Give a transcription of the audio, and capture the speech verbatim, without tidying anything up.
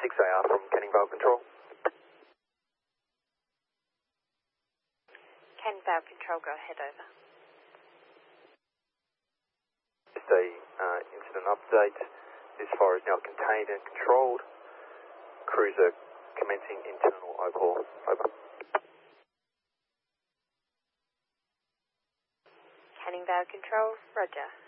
six A R from Canning Vale Control. Canning Vale Control, go ahead, over. Just a uh, incident update. This fire is now contained and controlled. Crews are commencing internal overhaul. Over. Canning Vale Control, roger.